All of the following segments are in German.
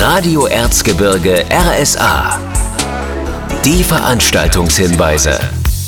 Radio Erzgebirge RSA. Die Veranstaltungshinweise.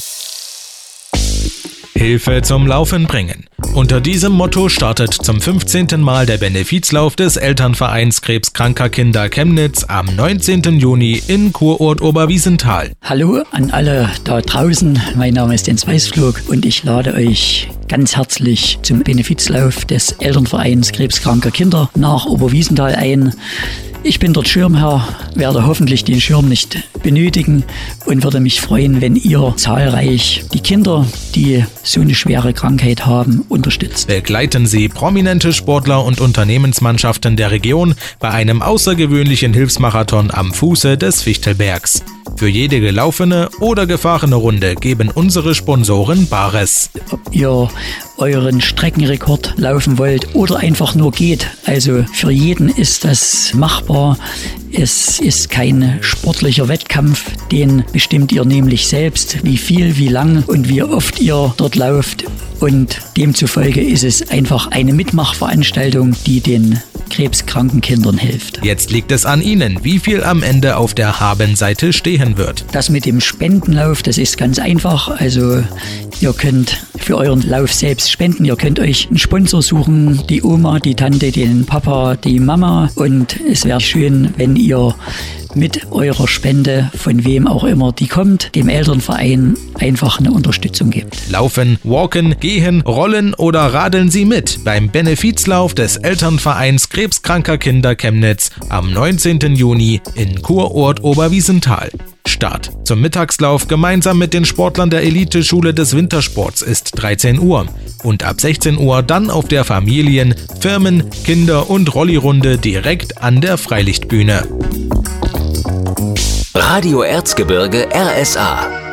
Hilfe zum Laufen bringen. Unter diesem Motto startet zum 15. Mal der Benefizlauf des Elternvereins Krebskranker Kinder Chemnitz am 19. Juni in Kurort Oberwiesenthal. Hallo an alle da draußen, mein Name ist Jens Weißflog und ich lade euch ganz herzlich zum Benefizlauf des Elternvereins Krebskranker Kinder nach Oberwiesenthal ein. Ich bin dort Schirmherr, werde hoffentlich den Schirm nicht benötigen und würde mich freuen, wenn ihr zahlreich die Kinder, die so eine schwere Krankheit haben, unterstützt. Begleiten Sie prominente Sportler und Unternehmensmannschaften der Region bei einem außergewöhnlichen Hilfsmarathon am Fuße des Fichtelbergs. Für jede gelaufene oder gefahrene Runde geben unsere Sponsoren Bares. Ob ihr euren Streckenrekord laufen wollt oder einfach nur geht, also für jeden ist das machbar. Es ist kein sportlicher Wettkampf, den bestimmt ihr nämlich selbst, wie viel, wie lang und wie oft ihr dort lauft. Und demzufolge ist es einfach eine Mitmachveranstaltung, die den krebskranken Kindern hilft. Jetzt liegt es an Ihnen, wie viel am Ende auf der Habenseite stehen wird. Das mit dem Spendenlauf, das ist ganz einfach. Also ihr könnt für euren Lauf selbst spenden. Ihr könnt euch einen Sponsor suchen, die Oma, die Tante, den Papa, die Mama. Und es wäre schön, wenn ihr mit eurer Spende, von wem auch immer die kommt, dem Elternverein einfach eine Unterstützung gibt. Laufen, walken, gehen, rollen oder radeln Sie mit beim Benefizlauf des Elternvereins Krebskranker Kinder Chemnitz am 19. Juni in Kurort Oberwiesenthal. Start zum Mittagslauf gemeinsam mit den Sportlern der Eliteschule des Wintersports ist 13 Uhr und ab 16 Uhr dann auf der Familien-, Firmen-, Kinder- und Rollirunde direkt an der Freilichtbühne. Radio Erzgebirge RSA.